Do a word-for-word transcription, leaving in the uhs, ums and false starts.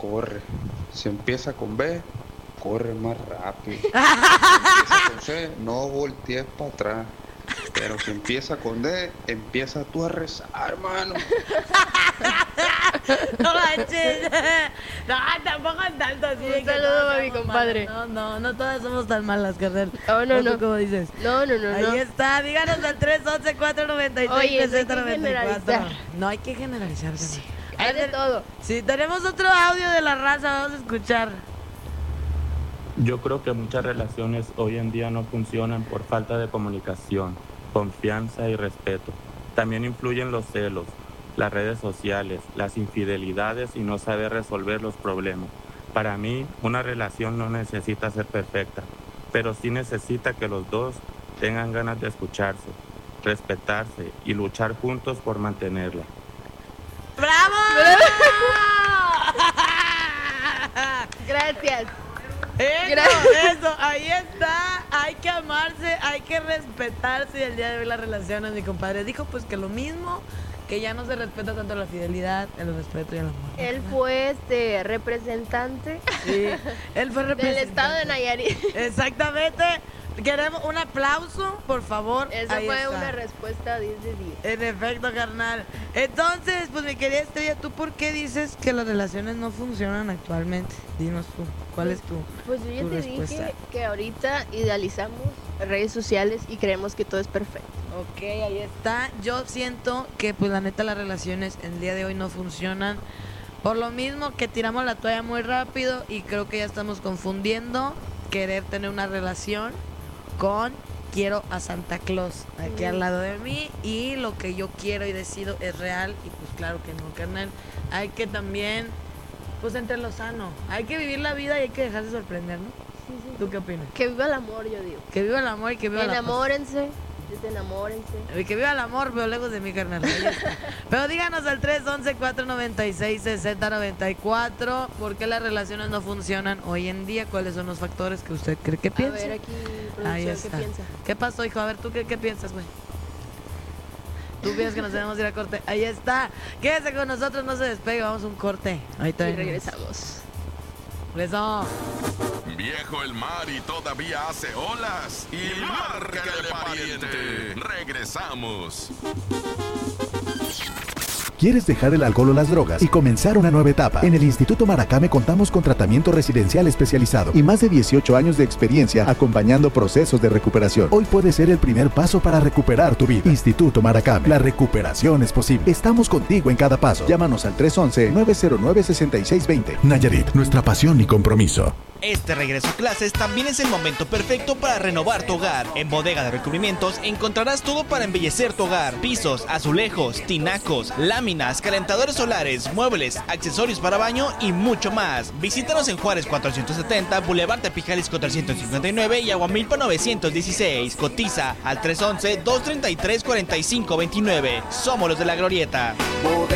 corre. Si empieza con B, corre más rápido. Si empieza con C, no voltees para atrás. Pero si empieza con D, empieza tú a rezar, hermano. No manches. No, tampoco tanto así. Un saludo a mi compadre. No, no, no todas somos tan malas, carnal. No, no, no. ¿Cómo dices? No, no, no. Ahí no. está, díganos al tres once, cuatro noventa y seis, Oye, sesenta hay que noventa y cuatro. generalizar. No hay que generalizar. Sí, carnal. hay de todo. Sí, tenemos otro audio de la raza, vamos a escuchar. Yo creo que muchas relaciones hoy en día no funcionan por falta de comunicación, confianza y respeto. También influyen los celos, las redes sociales, las infidelidades y no saber resolver los problemas. Para mí, una relación no necesita ser perfecta, pero sí necesita que los dos tengan ganas de escucharse, respetarse y luchar juntos por mantenerla. ¡Bravo! Gracias. Eso, Gracias. eso, ahí está. Hay que amarse, hay que respetarse. Y el día de hoy las relaciones, mi compadre dijo pues que lo mismo, que ya no se respeta tanto la fidelidad, el respeto y el amor. Él fue este representante Sí, él fue del representante. estado de Nayarit. Exactamente. Queremos un aplauso, por favor. Esa Ahí fue está. una respuesta diez de diez. En efecto, carnal. Entonces, pues mi querida Estrella, ¿tú por qué dices que las relaciones no funcionan actualmente? Dinos tú, ¿cuál es tu, Pues yo ya tu te respuesta? dije que ahorita idealizamos redes sociales y creemos que todo es perfecto. Ok, ahí está. Yo siento que pues la neta las relaciones el día de hoy no funcionan. Por lo mismo que tiramos la toalla muy rápido y creo que ya estamos confundiendo querer tener una relación con quiero a Santa Claus aquí Mm. al lado de mí y lo que yo quiero y decido es real y pues claro que no, carnal. Hay que también, pues entre lo sano, hay que vivir la vida y hay que dejarse sorprender, ¿no? Sí, sí, ¿Tú qué opinas? Que viva el amor, yo digo. Que viva el amor y que viva la paz. Enamórense, desenamórense. Y que viva el amor, pero lejos de mi carnal. Ahí está. Pero díganos al tres once, cuatro noventa y seis, sesenta noventa y cuatro por qué las relaciones no funcionan hoy en día, cuáles son los factores que usted cree que A piensa. ver aquí, Ahí producción, ¿qué está. piensa? ¿Qué pasó, hijo? A ver, ¿tú qué, qué piensas, güey? Tú piensas que nos debemos ir a corte. Ahí está. Quédese con nosotros, no se despegue, vamos a un corte. Ahorita Y venimos. regresamos. Regresamos. Viejo el mar y todavía hace olas. Y márcale pariente. Regresamos. ¿Quieres dejar el alcohol o las drogas y comenzar una nueva etapa? En el Instituto Maracame contamos con tratamiento residencial especializado y más de dieciocho años de experiencia acompañando procesos de recuperación. Hoy puede ser el primer paso para recuperar tu vida. Instituto Maracame, la recuperación es posible. Estamos contigo en cada paso. Llámanos al tres once, nueve cero nueve, seis seis dos cero. Nayarit, nuestra pasión y compromiso. Este regreso a clases también es el momento perfecto para renovar tu hogar. En Bodega de Recubrimientos encontrarás todo para embellecer tu hogar: pisos, azulejos, tinacos, láminas, calentadores solares, muebles, accesorios para baño y mucho más. Visítanos en Juárez cuatrocientos setenta, Boulevard Tepijalisco trescientos cincuenta y nueve y Aguamilpa novecientos dieciséis. Cotiza al tres once, dos treinta y tres, cuarenta y cinco veintinueve. Somos los de la Glorieta.